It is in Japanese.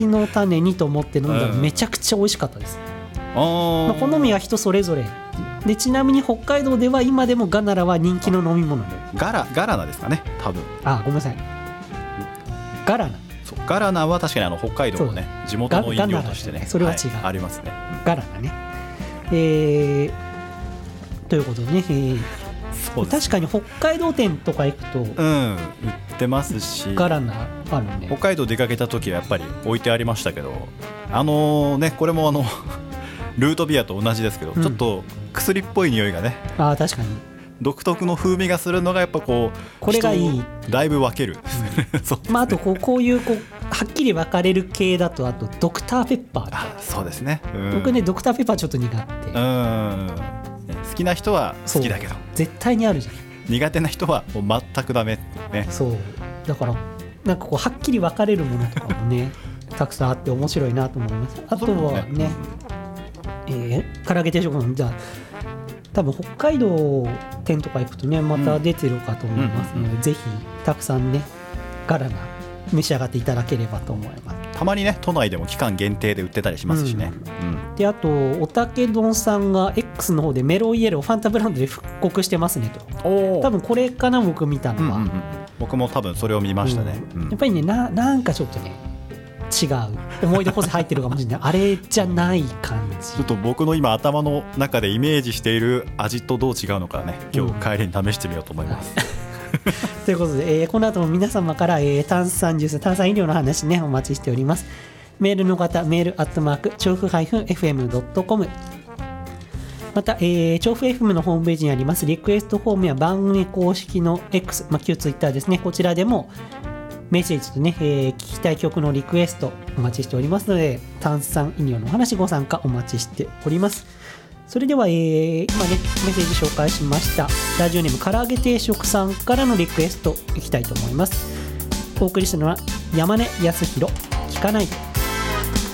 の種にと思って飲んだらめちゃくちゃ美味しかったです。好みは人それぞれで、ちなみに北海道では今でもガナラは人気の飲み物で、 ガラナですかね多分。 ごめんなさい、ガラナ。 そうガラナは確かに北海道のね地元の飲料としてね、 それは違う、 ありますね、 ガラナね。ということでね、そうです。確かに北海道店とか行くと、売ってますし、 ガラナあるね。 北海道出かけた時はやっぱり置いてありましたけど、これもルートビアと同じですけど、ちょっと薬っぽい匂いがね、 確かに独特の風味がするのがやっぱこれがいい、 だいぶ分けるそうですね。 あとこういうはっきり分かれる系だと、あとドクターペッパー。 そうですね、 僕ねドクターペッパーちょっと苦手。 好きな人は好きだけど絶対にあるじゃん。 苦手な人はもう全くダメね。 そうだからなんかはっきり分かれるものとかもねたくさんあって面白いなと思います。あとはね、唐揚げ定食もじゃあ多分北海道店とか行くとねまた出てるかと思いますので、ぜひたくさんねガラナ召し上がっていただければと思います。 たまにね都内でも期間限定で売ってたりしますしね、 であとおたけ丼さんが X の方でメロンイエローファンタブランドで復刻してますねと。多分これかな、僕見たのは、 僕も多分それを見ましたね、 やっぱりねなんかちょっとね違う思い出補正入ってるかもしれないあれじゃない感じ。 ちょっと僕の今頭の中でイメージしている味とどう違うのかね、今日帰りに試してみようと思います、 ということで、この後も皆様から、炭酸ジュース炭酸飲料の話ねお待ちしております。メールの方メール調布 -fm.com、 また、調布 FM のホームページにありますリクエストフォームや番組公式の X、旧 Twitter ですね、こちらでもメッセージとね、聞きたい曲のリクエストお待ちしておりますので、炭酸飲料のお話ご参加お待ちしております。それでは、今ねメッセージ紹介しましたラジオネーム唐揚げ定食さんからのリクエストいきたいと思います。お送りしたのは山根康弘、聞かないで。